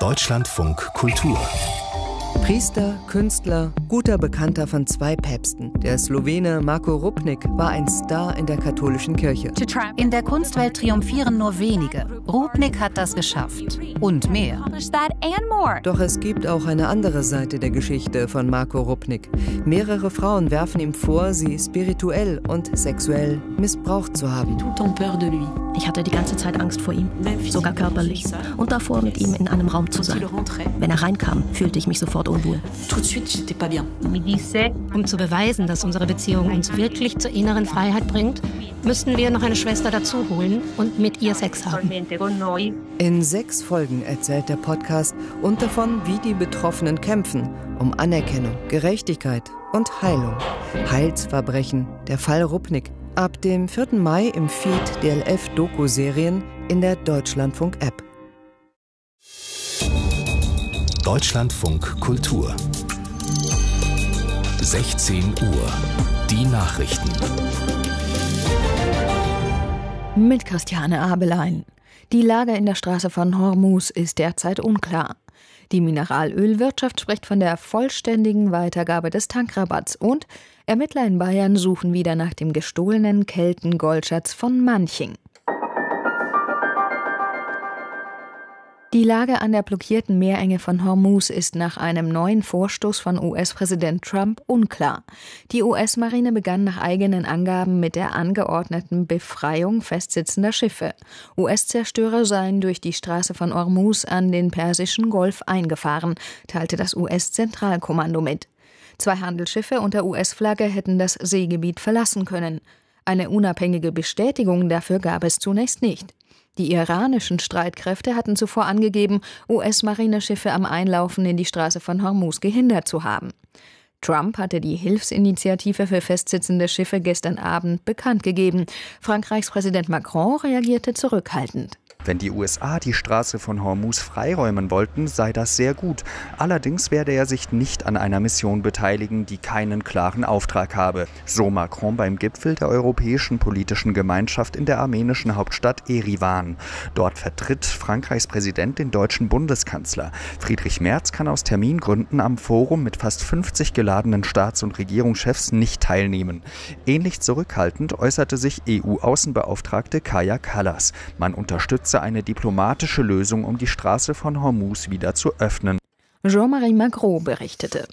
Deutschlandfunk Kultur. Priester, Künstler, guter Bekannter von 2 Päpsten. Der Slowene Marko Rupnik war ein Star in der katholischen Kirche. In der Kunstwelt triumphieren nur wenige. Rupnik hat das geschafft. Und mehr. Doch es gibt auch eine andere Seite der Geschichte von Marko Rupnik. Mehrere Frauen werfen ihm vor, sie spirituell und sexuell missbraucht zu haben. Ich hatte die ganze Zeit Angst vor ihm, sogar körperlich. Und davor, mit ihm in einem Raum zu sein. Wenn er reinkam, fühlte ich mich sofort unwohl. Um zu beweisen, dass unsere Beziehung uns wirklich zur inneren Freiheit bringt, müssten wir noch eine Schwester dazu holen und mit ihr Sex haben. In 6 Folgen erzählt der Podcast und davon, wie die Betroffenen kämpfen, um Anerkennung, Gerechtigkeit und Heilung. Heilsverbrechen, der Fall Rupnik. Ab dem 4. Mai im Feed DLF-Doku-Serien in der Deutschlandfunk-App. Deutschlandfunk Kultur. 16 Uhr. Die Nachrichten. Mit Christiane Abelein. Die Lage in der Straße von Hormuz ist derzeit unklar. Die Mineralölwirtschaft spricht von der vollständigen Weitergabe des Tankrabatts und Ermittler in Bayern suchen wieder nach dem gestohlenen Kelten-Goldschatz von Manching. Die Lage an der blockierten Meerenge von Hormuz ist nach einem neuen Vorstoß von US-Präsident Trump unklar. Die US-Marine begann nach eigenen Angaben mit der angeordneten Befreiung festsitzender Schiffe. US-Zerstörer seien durch die Straße von Hormuz an den Persischen Golf eingefahren, teilte das US-Zentralkommando mit. 2 Handelsschiffe unter US-Flagge hätten das Seegebiet verlassen können. Eine unabhängige Bestätigung dafür gab es zunächst nicht. Die iranischen Streitkräfte hatten zuvor angegeben, US-Marineschiffe am Einlaufen in die Straße von Hormuz gehindert zu haben. Trump hatte die Hilfsinitiative für festsitzende Schiffe gestern Abend bekannt gegeben. Frankreichs Präsident Macron reagierte zurückhaltend. Wenn die USA die Straße von Hormuz freiräumen wollten, sei das sehr gut. Allerdings werde er sich nicht an einer Mission beteiligen, die keinen klaren Auftrag habe. So Macron beim Gipfel der Europäischen Politischen Gemeinschaft in der armenischen Hauptstadt Erivan. Dort vertritt Frankreichs Präsident den deutschen Bundeskanzler. Friedrich Merz kann aus Termingründen am Forum mit fast 50 geladenen Staats- und Regierungschefs nicht teilnehmen. Ähnlich zurückhaltend äußerte sich EU-Außenbeauftragte Kaja Kallas. Man unterstütze eine diplomatische Lösung, um die Straße von Hormuz wieder zu öffnen. Jean-Marie Magro berichtete.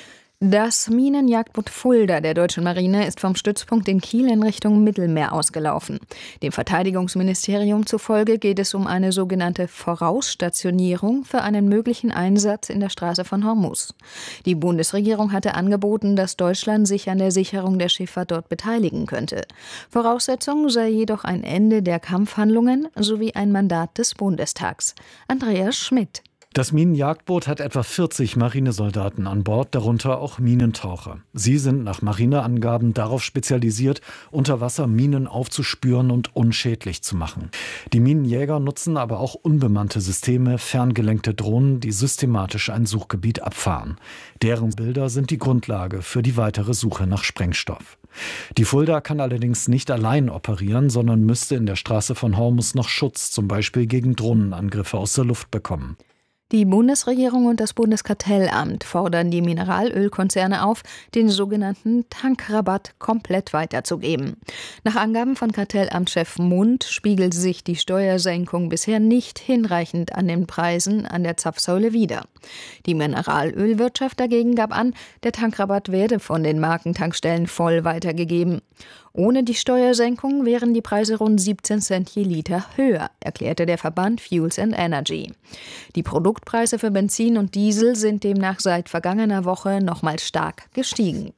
Das Minenjagdboot Fulda der deutschen Marine ist vom Stützpunkt in Kiel in Richtung Mittelmeer ausgelaufen. Dem Verteidigungsministerium zufolge geht es um eine sogenannte Vorausstationierung für einen möglichen Einsatz in der Straße von Hormuz. Die Bundesregierung hatte angeboten, dass Deutschland sich an der Sicherung der Schifffahrt dort beteiligen könnte. Voraussetzung sei jedoch ein Ende der Kampfhandlungen sowie ein Mandat des Bundestags. Andreas Schmidt. Das Minenjagdboot hat etwa 40 Marinesoldaten an Bord, darunter auch Minentaucher. Sie sind nach Marineangaben darauf spezialisiert, unter Wasser Minen aufzuspüren und unschädlich zu machen. Die Minenjäger nutzen aber auch unbemannte Systeme, ferngelenkte Drohnen, die systematisch ein Suchgebiet abfahren. Deren Bilder sind die Grundlage für die weitere Suche nach Sprengstoff. Die Fulda kann allerdings nicht allein operieren, sondern müsste in der Straße von Hormuz noch Schutz, zum Beispiel gegen Drohnenangriffe aus der Luft bekommen. Die Bundesregierung und das Bundeskartellamt fordern die Mineralölkonzerne auf, den sogenannten Tankrabatt komplett weiterzugeben. Nach Angaben von Kartellamtschef Mund spiegelt sich die Steuersenkung bisher nicht hinreichend an den Preisen an der Zapfsäule wider. Die Mineralölwirtschaft dagegen gab an, der Tankrabatt werde von den Markentankstellen voll weitergegeben. Ohne die Steuersenkung wären die Preise rund 17 Cent je Liter höher, erklärte der Verband Fuels and Energy. Die Produktpreise für Benzin und Diesel sind demnach seit vergangener Woche nochmal stark gestiegen.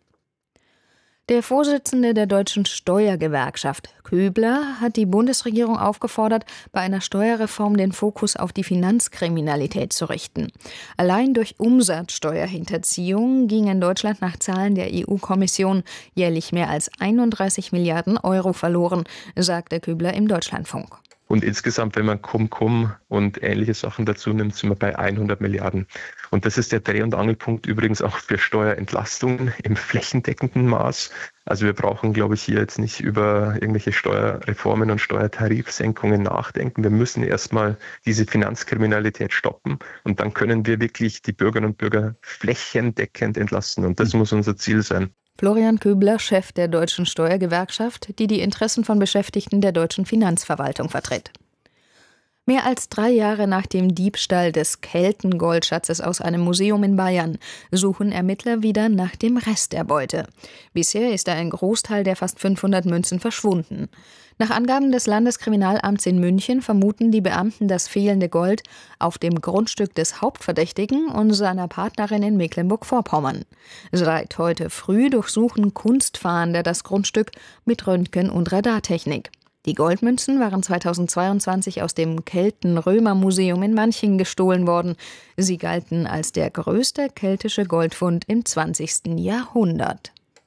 Der Vorsitzende der deutschen Steuergewerkschaft, Köbler, hat die Bundesregierung aufgefordert, bei einer Steuerreform den Fokus auf die Finanzkriminalität zu richten. Allein durch Umsatzsteuerhinterziehung ging in Deutschland nach Zahlen der EU-Kommission jährlich mehr als 31 Milliarden Euro verloren, sagte Köbler im Deutschlandfunk. Und insgesamt, wenn man Cum-Cum und ähnliche Sachen dazu nimmt, sind wir bei 100 Milliarden. Und das ist der Dreh- und Angelpunkt übrigens auch für Steuerentlastungen im flächendeckenden Maß. Also wir brauchen, glaube ich, hier jetzt nicht über irgendwelche Steuerreformen und Steuertarifsenkungen nachdenken. Wir müssen erstmal diese Finanzkriminalität stoppen und dann können wir wirklich die Bürgerinnen und Bürger flächendeckend entlasten. Und das muss unser Ziel sein. Florian Kübler, Chef der Deutschen Steuergewerkschaft, die die Interessen von Beschäftigten der deutschen Finanzverwaltung vertritt. Mehr als 3 Jahre nach dem Diebstahl des Keltengoldschatzes aus einem Museum in Bayern suchen Ermittler wieder nach dem Rest der Beute. Bisher ist ein Großteil der fast 500 Münzen verschwunden. Nach Angaben des Landeskriminalamts in München vermuten die Beamten das fehlende Gold auf dem Grundstück des Hauptverdächtigen und seiner Partnerin in Mecklenburg-Vorpommern. Seit heute früh durchsuchen Kunstfahnder das Grundstück mit Röntgen- und Radartechnik. Die Goldmünzen waren 2022 aus dem Kelten-Römer-Museum in Manching gestohlen worden. Sie galten als der größte keltische Goldfund im 20. Jahrhundert.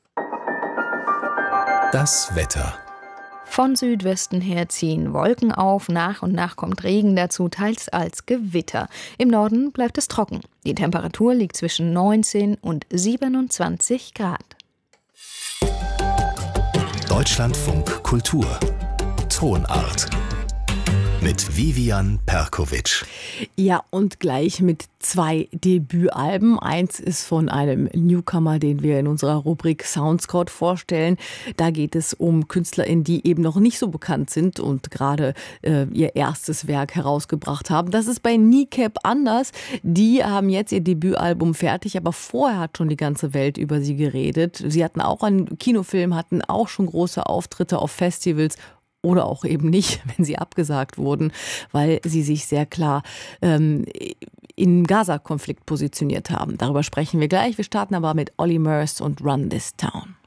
Das Wetter. Von Südwesten her ziehen Wolken auf, nach und nach kommt Regen dazu, teils als Gewitter. Im Norden bleibt es trocken. Die Temperatur liegt zwischen 19 und 27 Grad. Deutschlandfunk Kultur. Tonart. Mit Vivian Perkovic. Ja, und gleich mit 2 Debütalben. Eins ist von einem Newcomer, den wir in unserer Rubrik Soundscout vorstellen. Da geht es um KünstlerInnen, die eben noch nicht so bekannt sind und gerade ihr erstes Werk herausgebracht haben. Das ist bei Kneecap anders. Die haben jetzt ihr Debütalbum fertig, aber vorher hat schon die ganze Welt über sie geredet. Sie hatten auch einen Kinofilm, hatten auch schon große Auftritte auf Festivals. Oder auch eben nicht, wenn sie abgesagt wurden, weil sie sich sehr klar im Gaza-Konflikt positioniert haben. Darüber sprechen wir gleich. Wir starten aber mit Olly Murs und Run This Town.